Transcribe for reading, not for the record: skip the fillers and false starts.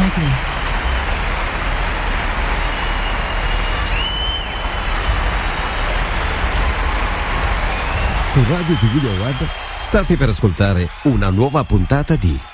Su Radio TV Web state per ascoltare una nuova puntata di